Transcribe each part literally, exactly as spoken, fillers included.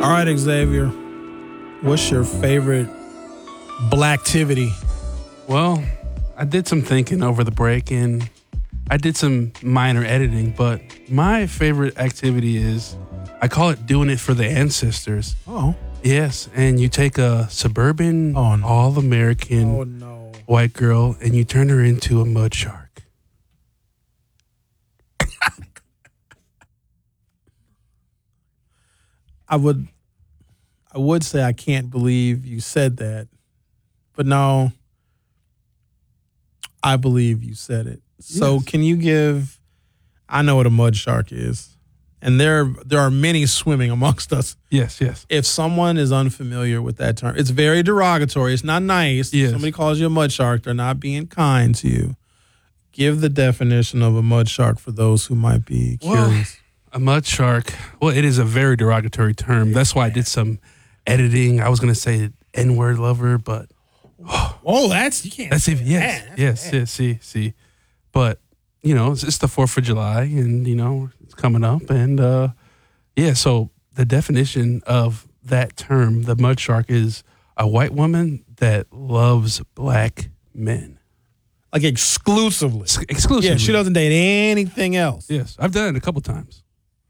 All right, Xavier. What's your favorite blacktivity? Well, I did some thinking over the break and I did some minor editing, but my favorite activity is, I call it doing it for the ancestors. Oh. Yes, and you take a suburban, Oh, no. all-American Oh, no. white girl and you turn her into a mud shark. I would I would say I can't believe you said that. But no, I believe you said it. So Yes. can you give I know what a mud shark is. And there there are many swimming amongst us. Yes, yes. If someone is unfamiliar with that term, it's very derogatory. It's not nice. Yes. If somebody calls you a mud shark, they're not being kind to you. Give the definition of a mud shark for those who might be Well, curious. A mud shark, well, it is a very derogatory term. That's why I did some editing. I was going to say N-word lover, but Oh, that's you can't. that's say even, yes, that. That's yes, bad. yes, see, see. But, you know, it's, it's the fourth of July and, you know, it's coming up. And, uh, yeah, so the definition of that term, the mud shark, is a white woman that loves black men. Like exclusively. Ex- Exclusively. Yeah, she doesn't date anything else. Yes, I've done it a couple times.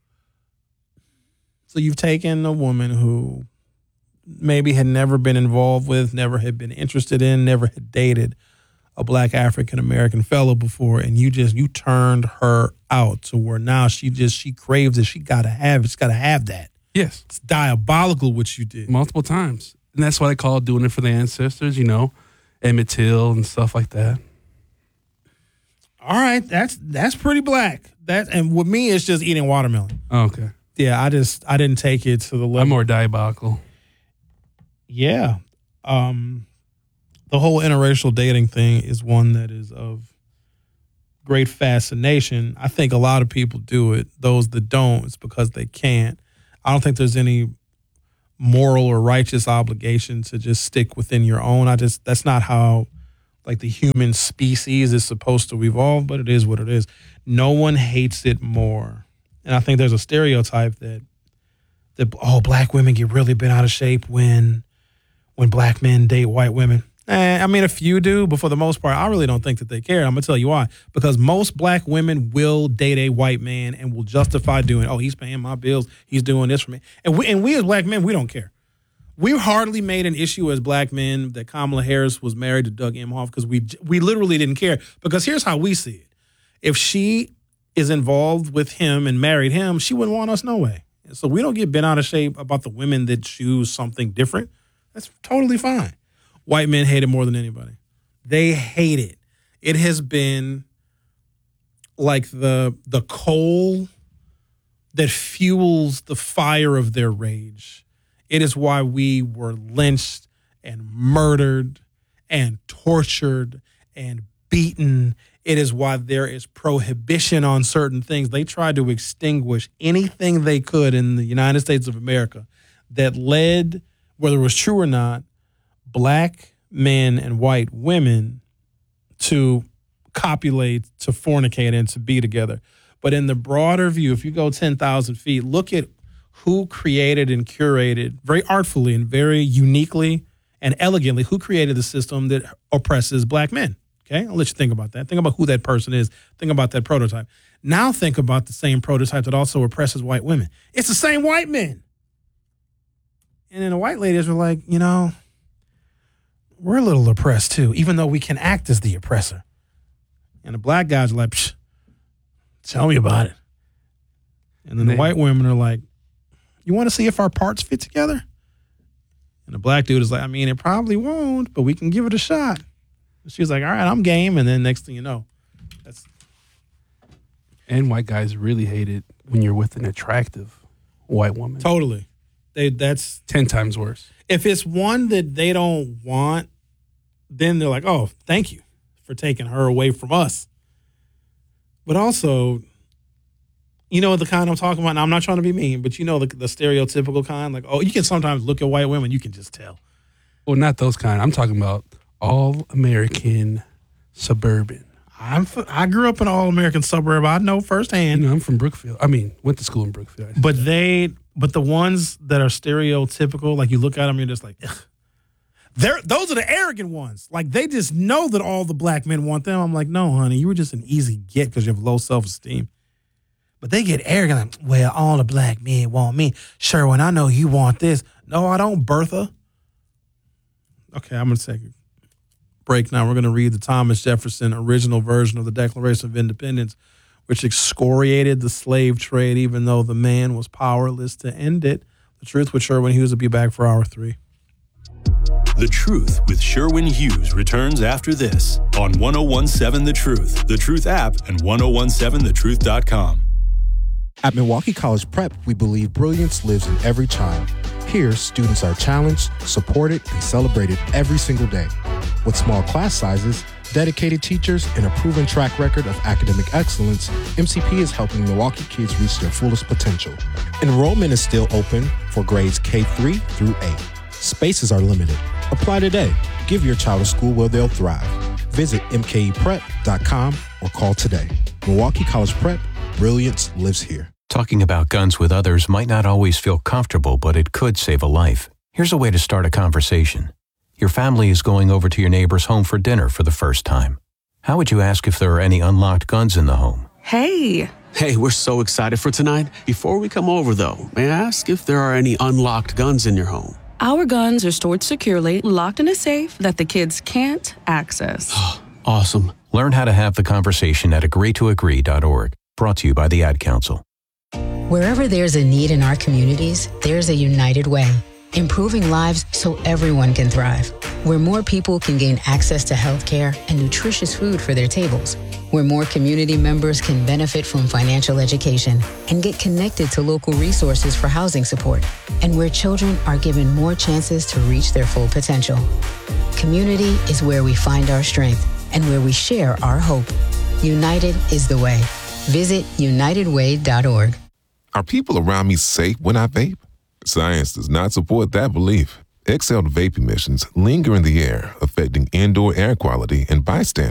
So you've taken a woman who maybe had never been involved with, never had been interested in, never had dated a black African American fellow before, and you just you turned her out to where now she just she craves it. She gotta have it. She's gotta have that. Yes, It's diabolical what you did. multiple times. And that's what I call doing it for the ancestors, you know, Emmett Till and stuff like that. All right, that's that's pretty black. That and with me, it's just eating watermelon. Oh, okay. Yeah, I just I didn't take it to the level. I'm more diabolical. Yeah. Um, the whole interracial dating thing is one that is of great fascination. I think a lot of people do it. Those that don't, it's because they can't. I don't think there's any moral or righteous obligation to just stick within your own. I just, that's not how like the human species is supposed to evolve, but it is what it is. No one hates it more. And I think there's a stereotype that, that oh, black women get really bent out of shape when when black men date white women. Eh, I mean, a few do, but for the most part, I really don't think that they care. I'm going to tell you why. Because most black women will date a white man and will justify doing, oh, he's paying my bills, he's doing this for me. And we, and we as black men, we don't care. We hardly made an issue as black men that Kamala Harris was married to Doug Emhoff because we we literally didn't care. Because here's how we see it. If she is involved with him and married him, she wouldn't want us no way. So we don't get bent out of shape about the women that choose something different. That's totally fine. White men hate it more than anybody. They hate it. It has been like the the coal that fuels the fire of their rage. It is why we were lynched and murdered and tortured and beaten. It is why there is prohibition on certain things. They tried to extinguish anything they could in the United States of America that led, whether it was true or not, black men and white women to copulate, to fornicate, and to be together. But in the broader view, if you go ten thousand feet, look at who created and curated, very artfully and very uniquely and elegantly, who created the system that oppresses black men. Okay, I'll let you think about that. Think about who that person is. Think about that prototype. Now think about the same prototype that also oppresses white women. It's the same white men. And then the white ladies were like, you know, we're a little oppressed too, even though we can act as the oppressor. And the black guys are like, psh, tell me about it. And then the Man. white women are like, you want to see if our parts fit together? And the black dude is like, I mean, it probably won't, but we can give it a shot. And she was like, all right, I'm game. And then next thing you know, that's And white guys really hate it when you're with an attractive white woman. totally. They, that's Ten times worse. if it's one that they don't want, then they're like, oh, thank you for taking her away from us. But also, you know the kind I'm talking about, and I'm not trying to be mean, but you know the, the stereotypical kind, like, oh, you can sometimes look at white women, you can just tell. Well, not those kind. I'm talking about all American suburban. I'm f- I grew up in an all-American suburb. I know You firsthand. know, I'm from Brookfield. I mean, went to school in Brookfield. But they, But the ones that are stereotypical, like you look at them, you're just like, ugh. They're, those are the arrogant ones. Like, they just know that all the black men want them. I'm like, no, honey, you were just an easy get because you have low self-esteem. But they get arrogant. Like, well, all the black men want me. Sherwin, I know you want this. No, I don't, Bertha. Okay, I'm going to take a break now. We're going to read the Thomas Jefferson original version of the Declaration of Independence, which excoriated the slave trade, even though the man was powerless to end it. The Truth with Sherwin Hughes will be back for hour three. The Truth with Sherwin Hughes returns after this on one oh one seven The Truth, The Truth app, and ten seventeen the truth dot com. At Milwaukee College Prep, we believe brilliance lives in every child. Here, students are challenged, supported, and celebrated every single day. With small class sizes, dedicated teachers, and a proven track record of academic excellence, M C P is helping Milwaukee kids reach their fullest potential. Enrollment is still open for grades K three through eight. Spaces are limited. Apply today. Give your child a school where they'll thrive. Visit m k e prep dot com or call today. Milwaukee College Prep, brilliance lives here. Talking about guns with others might not always feel comfortable, but it could save a life. Here's a way to start a conversation. Your family is going over to your neighbor's home for dinner for the first time. How would you ask if there are any unlocked guns in the home? Hey. Hey, we're so excited for tonight. Before we come over, though, may I ask if there are any unlocked guns in your home? Our guns are stored securely, locked in a safe that the kids can't access. Awesome. Learn how to have the conversation at agree to agree dot org. Brought to you by the Ad Council. Wherever there's a need in our communities, there's a United Way. Improving lives so everyone can thrive. Where more people can gain access to health care and nutritious food for their tables. Where more community members can benefit from financial education and get connected to local resources for housing support. And where children are given more chances to reach their full potential. Community is where we find our strength and where we share our hope. United is the way. Visit united way dot org. Are people around me safe when I vape? Science does not support that belief. Exhaled vape emissions linger in the air, affecting indoor air quality and bystanders.